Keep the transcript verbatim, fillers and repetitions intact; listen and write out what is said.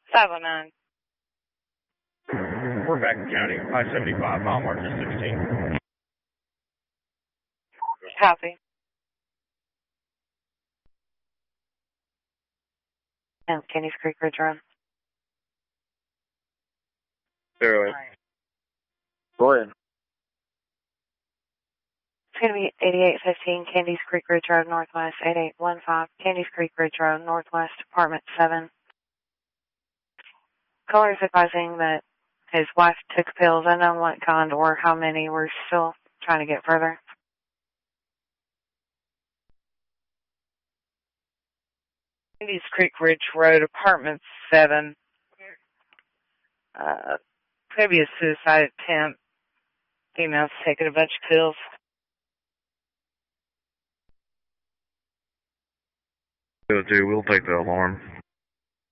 five oh nine. We're back in county. I seventy-five, mile marker sixteen. Copy. And Candies Creek Ridge Road. Zero eight. Go ahead. It's going to be eighty-eight fifteen Candies Creek Ridge Road, Northwest, eighty-eight fifteen Candies Creek Ridge Road, Northwest, Apartment seven. Caller is advising that his wife took pills. I don't know what kind or how many. We're still trying to get further. Candies Creek Ridge Road, Apartment seven. Uh, previous suicide attempt. Female's taking a bunch of pills. We'll do. We'll take the alarm.